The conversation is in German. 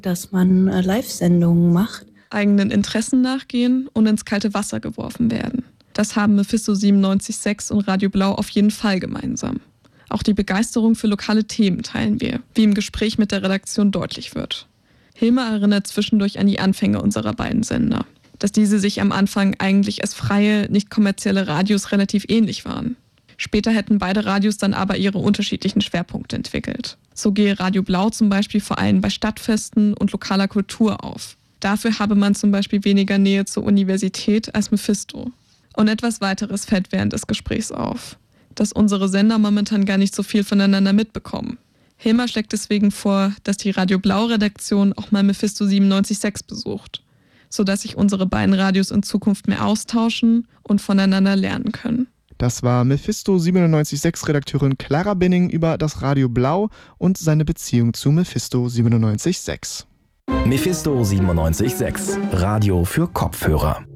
dass man Live-Sendungen macht. Eigenen Interessen nachgehen und ins kalte Wasser geworfen werden. Das haben Mephisto 97.6 und Radio Blau auf jeden Fall gemeinsam. Auch die Begeisterung für lokale Themen teilen wir, wie im Gespräch mit der Redaktion deutlich wird. Hilma erinnert zwischendurch an die Anfänge unserer beiden Sender, dass diese sich am Anfang eigentlich als freie, nicht kommerzielle Radios relativ ähnlich waren. Später hätten beide Radios dann aber ihre unterschiedlichen Schwerpunkte entwickelt. So gehe Radio Blau zum Beispiel vor allem bei Stadtfesten und lokaler Kultur auf. Dafür habe man zum Beispiel weniger Nähe zur Universität als Mephisto. Und etwas weiteres fällt während des Gesprächs auf, dass unsere Sender momentan gar nicht so viel voneinander mitbekommen. Hilma schlägt deswegen vor, dass die Radio Blau-Redaktion auch mal Mephisto 97.6 besucht, sodass sich unsere beiden Radios in Zukunft mehr austauschen und voneinander lernen können. Das war Mephisto 97.6-Redakteurin Clara Binning über das Radio Blau und seine Beziehung zu Mephisto 97.6. Mephisto 97.6, Radio für Kopfhörer.